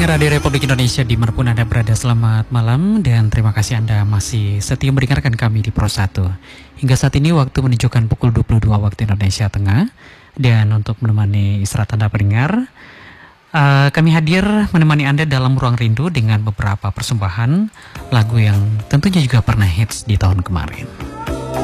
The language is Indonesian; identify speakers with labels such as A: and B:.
A: Pendengar Radio Republik Indonesia dimanapun Anda berada, selamat malam dan terima kasih Anda masih setia mendengarkan kami di Pro 1. Hingga saat ini waktu menunjukkan pukul 22 waktu Indonesia Tengah. Dan untuk menemani istirahat Anda pendengar, kami hadir menemani Anda dalam ruang rindu dengan beberapa persembahan lagu yang tentunya juga pernah hits di tahun kemarin.